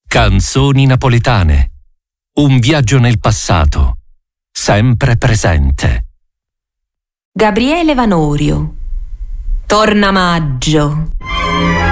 Canzoni napoletane. Un viaggio nel passato, sempre presente. Gabriele Vanorio. Torna maggio.